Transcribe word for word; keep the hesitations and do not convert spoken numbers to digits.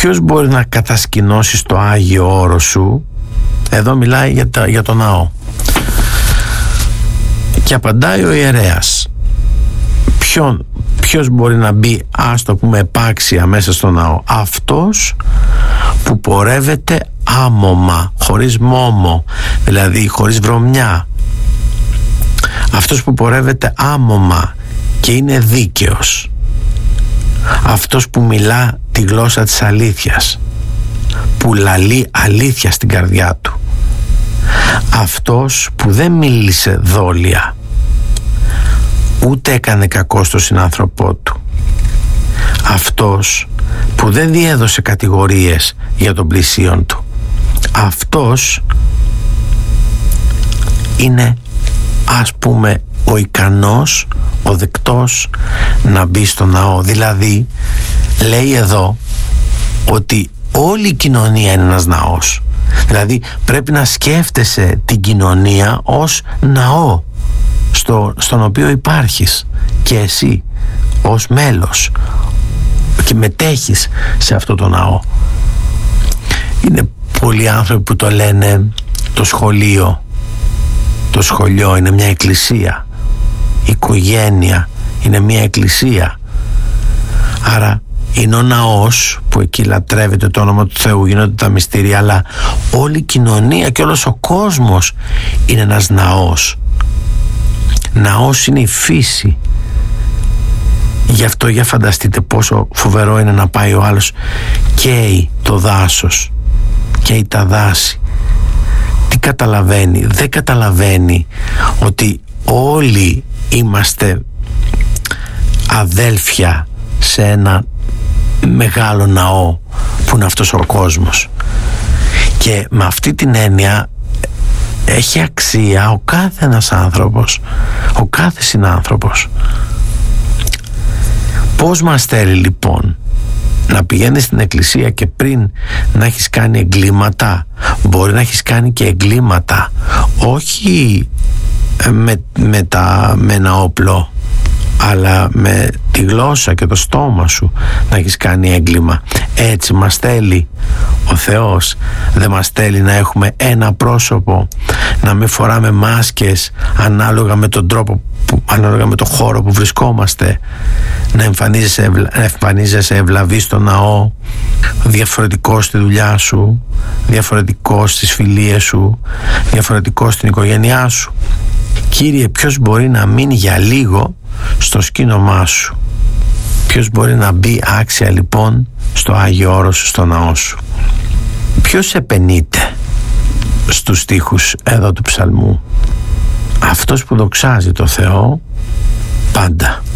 ποιος μπορεί να κατασκηνώσει στο Άγιο Όρο σου? Εδώ μιλάει για, τα, για το ναό. Και απαντάει ο ιερέας. Ποιον, ποιος μπορεί να μπει, ας το πούμε, επάξια μέσα στο ναό? Αυτός που πορεύεται άμομα, χωρίς μόμο, δηλαδή χωρίς βρωμιά. Αυτός που πορεύεται άμομα και είναι δίκαιος. Αυτός που μιλά τη γλώσσα της αλήθειας, που λαλεί αλήθεια στην καρδιά του. Αυτός που δεν μίλησε δόλια, ούτε έκανε κακό στο συνάνθρωπό του. Αυτός που δεν διέδωσε κατηγορίες για τον πλησίον του. Αυτός είναι, ας πούμε, ο ικανός, ο δεκτός να μπει στο ναό. Δηλαδή λέει εδώ ότι όλη η κοινωνία είναι ένας ναός. Δηλαδή πρέπει να σκέφτεσαι την κοινωνία ως ναό στο, στον οποίο υπάρχεις και εσύ ως μέλος και μετέχεις σε αυτό το ναό. Είναι πολλοί άνθρωποι που το λένε το σχολείο. Το σχολείο είναι μια εκκλησία. Η οικογένεια είναι μια εκκλησία. Άρα είναι ο ναός που εκεί λατρεύεται το όνομα του Θεού, γίνονται τα μυστήρια, αλλά όλη η κοινωνία και όλος ο κόσμος είναι ένας ναός. Ναός είναι η φύση. Γι' αυτό, για φανταστείτε πόσο φοβερό είναι να πάει ο άλλος καίει το δάσος, καίει τα δάση. Τι καταλαβαίνει? Δεν καταλαβαίνει ότι όλοι είμαστε αδέλφια σε ένα μεγάλο ναό που είναι αυτός ο κόσμος. Και με αυτή την έννοια έχει αξία ο κάθε ένας άνθρωπος, ο κάθε συνάνθρωπος. Πώς μας θέλει λοιπόν να πηγαίνεις στην εκκλησία και πριν να έχεις κάνει εγκλήματα? Μπορεί να έχεις κάνει και εγκλήματα, όχι με, με, τα, με ένα όπλο, αλλά με τη γλώσσα και το στόμα σου να έχεις κάνει έγκλημα. Έτσι μας θέλει ο Θεός. Δεν μας θέλει να έχουμε ένα πρόσωπο, να μην φοράμε μάσκες ανάλογα με τον τρόπο που, ανάλογα με το χώρο που βρισκόμαστε, να εμφανίζεσαι, ευλα, εμφανίζεσαι ευλαβή στο ναό, διαφορετικός στη δουλειά σου, διαφορετικός στις φιλίες σου, διαφορετικός στην οικογένειά σου. Κύριε, ποιος μπορεί να μείνει για λίγο στο σκήνομά σου? Ποιος μπορεί να μπει άξια λοιπόν στο Άγιο Όρος σου, στο ναό σου? Ποιος επενείται στους στίχους εδώ του ψαλμού? Αυτός που δοξάζει το Θεό πάντα.